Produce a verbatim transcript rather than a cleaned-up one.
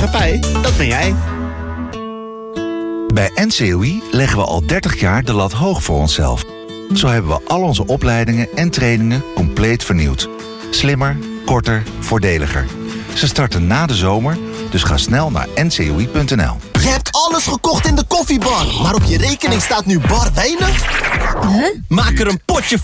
maatschappij, dat ben jij. Bij N C O I leggen we al dertig jaar de lat hoog voor onszelf. Zo hebben we al onze opleidingen en trainingen compleet vernieuwd. Slimmer, korter, voordeliger. Ze starten na de zomer, dus ga snel naar n c o i punt n l. Je hebt alles gekocht in de koffiebar, maar op je rekening staat nu bar weinig? Huh? Maak er een potje